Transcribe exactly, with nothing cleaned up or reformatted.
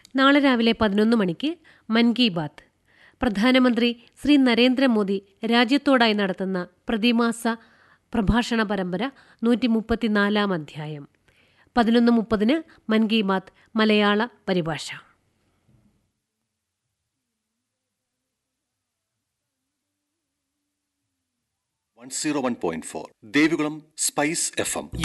നാളെ രാവിലെ പതിനൊന്ന് മണിക്ക് മൻ കി ബാത്ത്. പ്രധാനമന്ത്രി ശ്രീ നരേന്ദ്രമോദി രാജ്യത്തോടായി നടത്തുന്ന പ്രതിമാസ പ്രഭാഷണ പരമ്പര നൂറ്റി മുപ്പത്തിനാലാം അധ്യായം. പതിനൊന്ന് മുപ്പതിന് മൻ കി ബാത്ത് മലയാള പരിഭാഷ. One zero one point four Devikulam spice F M.